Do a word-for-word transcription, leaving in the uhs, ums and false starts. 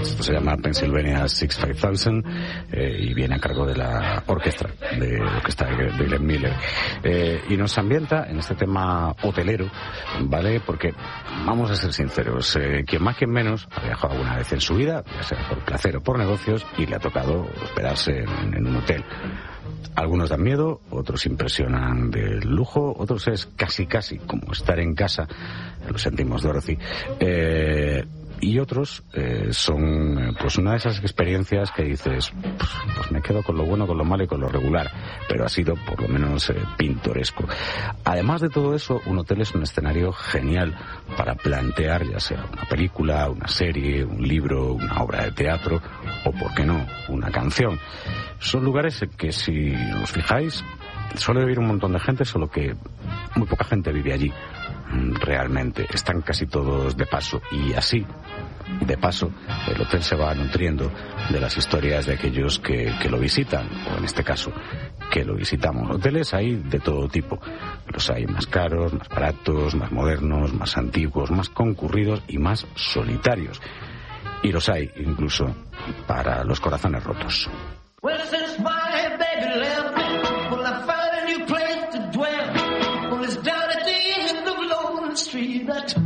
Esto se llama Pennsylvania six five thousand eh, y viene a cargo de la orquesta de lo que está de Glenn Miller. Eh, y nos ambienta en este tema hotelero, ¿vale? Porque, vamos a ser sinceros, eh, quien más quien menos ha viajado alguna vez en su vida, ya sea por placer o por negocios, y le ha tocado hospedarse en, en un hotel. Algunos dan miedo, otros impresionan del lujo, otros es casi casi como estar en casa, lo sentimos, Dorothy, eh, y otros eh, son pues una de esas experiencias que dices, pues, pues me quedo con lo bueno, con lo malo y con lo regular, pero ha sido por lo menos eh, pintoresco. Además de todo eso, un hotel es un escenario genial para plantear ya sea una película, una serie, un libro, una obra de teatro o, por qué no, una canción. Son lugares en que, si os fijáis, suele vivir un montón de gente, solo que muy poca gente vive allí. Realmente están casi todos de paso, y así, de paso, el hotel se va nutriendo de las historias de aquellos que, que lo visitan, o en este caso, que lo visitamos. Hoteles hay de todo tipo. Los hay más caros, más baratos, más modernos, más antiguos, más concurridos y más solitarios. Y los hay incluso para los corazones rotos. Well, since my baby left me, well, I found a new place to dwell. Well, it's down at the end of Lonely Street. That